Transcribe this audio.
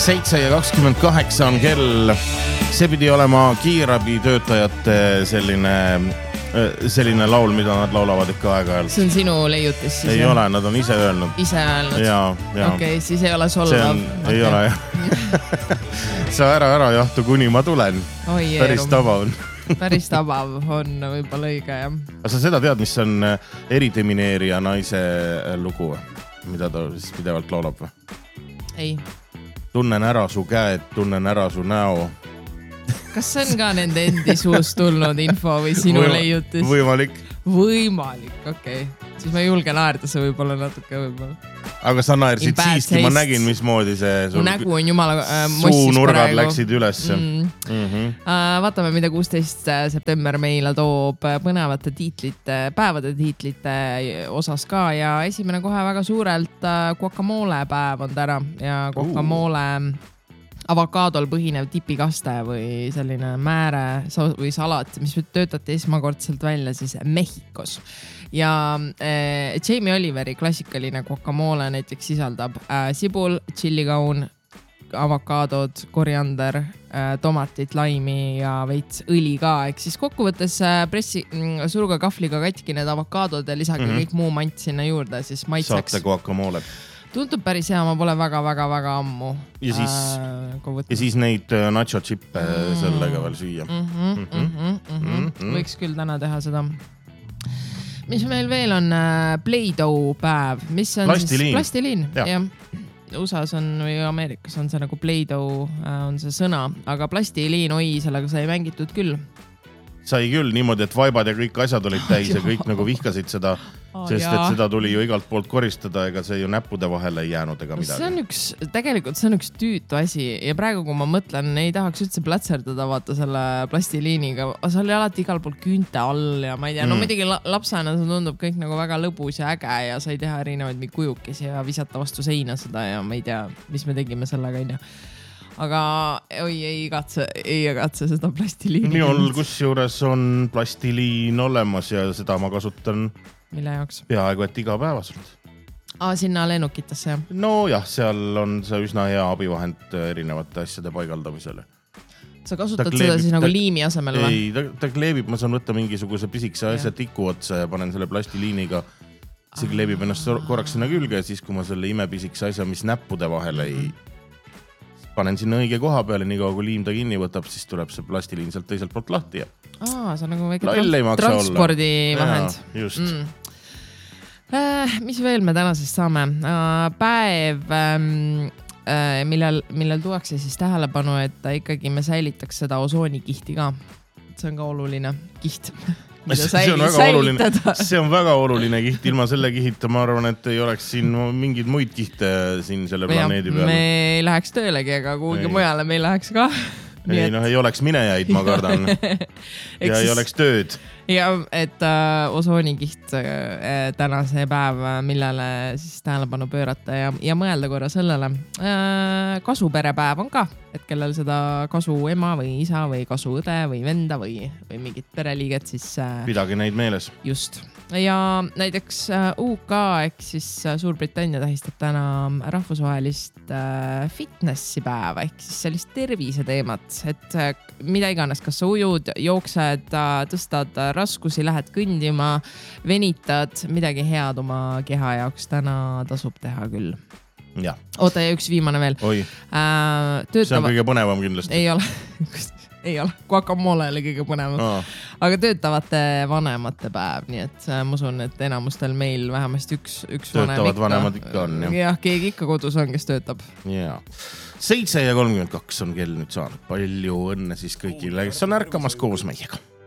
7:28 on kell. See pidi olema kiirabitöötajate selline laul, mida nad laulavad ikka aeg-ajalt. See on sinu leiutis siis? Ei ole, nad on ise öelnud. Ise öelnud? Jaa. Okei, siis ei ole solvav. Ei ole, jah. Sa ära jahtu, kuni ma tulen. Päris tabav on. Päris tabav on võib-olla õige, jah. Aga sa seda tead, mis on eridemineerija naise lugu, mida ta siis pidevalt laulab või? Ei. Tunnen ära su käed, tunnen ära su näo. Kas see on ka nende endi suust tulnud info või sinu leiutis? Võimalik, okei. Siis ma julgen naerda see võib-olla natuke võib-olla. Aga sa naersid siiski, ma nägin, mismoodi see mu nägu on jumala mossis suunurgad praegu. Läksid ülesse. Vaatame, mida 16. september meile toob põnevate päevade tiitlite osas ka ja esimene kohe väga suurelt guacamole päev on täna ja guacamole avokaadol põhinev tipikaste või selline määre või salat, mis töötati esmakordselt välja siis Mehhikos. Ja Jamie Oliveri klassikaline guacamole näiteks sisaldab sibul, tšillikaun, avokaadod, koriander, tomatit, laimi ja veits õli ka. Ehk siis kokkuvõttes suruga kahvliga katki need avokaadod ja lisage kõik muu mant sinna juurde, siis maitseks. Saate guacamole. Tundub päris hea, ma pole väga ammu. Ja siis neid nacho chippe sellega veel süüa. Võiks küll täna teha seda. Mis meil veel on Play-Doh päev? Mis on plastiliin. Plastiliin, jah. USAs on või Ameerikas on see nagu Play-Doh on see sõna, aga plastiliin, sellega sai mängitud küll. Sai küll niimoodi, et vaibad ja kõik asjad olid täis ja kõik nagu vihkasid seda, sest et seda tuli ju igalt poolt koristada, ega see ju näppude vahele ei jäänud ega midagi. Tegelikult see on üks tüütu asi ja praegu, kui ma mõtlen, ei tahaks üldse plätserdada vaata selle plastiliiniga. See oli alati igal pool küünte all ja ma ei tea, no muidugi lapsena see tundub kõik nagu väga lõbus ja äge ja sai teha erinevaid kujukesi ja visata vastu seina seda ja ma ei tea, mis me tegime sellega enne. Aga ei igatse seda plastiliini. Minul kusjuures on plastiliin olemas ja seda ma kasutan mille jaoks? Peaaegu et igapäevaselt. Sinna lennukitesse, jah? No jah, seal on see üsna hea abivahend erinevate asjade paigaldamisele. Sa kasutad seda siis nagu liimi asemel või? Ei, ta kleebib, ma saan võtta mingisuguse pisikse asja tiku otsa ja panen selle plastiliiniga. See kleebib ennast korraks sinna külge ja siis, kui ma selle imepisikse asja, mis näppude vahele ei panen sinna õige koha peale, nii kaua kui liim ta kinni võtab, siis tuleb see plastiliin sealt teiselt poolt lahti. See on nagu väike transpordivahend. Just. Mis veel me tänasest saame? Päev, millel tuuakse siis tähelepanu, et ikkagi me säilitaks seda osoonikihti ka. See on ka oluline kiht. See on väga oluline kiht. Ilma selle kihita ma arvan, et ei oleks siin mingid muid kihte siin selle planeedi peal. Me ei läheks töölegi, aga kuhugi mujale me ei läheks ka. Ei oleks minejaid, ma kardan. Ja ei oleks tööd. Ja, et osoonikiht tänase päev, millele siis tähelepanu pöörata ja mõelda korra sellele. Kasuperepäev on ka, et kellel seda kasu ema või isa või kasu õde või venda või mingit pereliiget, siis pidage neid meeles. Just. Ja näiteks UK ehk siis Suurbritannia tähistab täna rahvusvahelist fitnessi päeva ehk siis sellist tervise teemat, et mida iganes, kas sa ujud, jooksed, tõstad raskusi, lähed kõndima, venitad, midagi head oma keha jaoks täna tasub teha küll. Ja. Oota, ja üks viimane veel. See on kõige põnevam kindlasti. Ei ole. Guacamole oli kõige põnevam. Aga töötavate vanemate päev, nii et ma usun, et enamustel meil vähemasti üks töötavad vanemad ikka on. Jah, keegi ikka kodus on, kes töötab. Jaa. 7:32 on kell nüüd saanud. Palju õnne siis kõigile, kes on ärkamas koos meiega.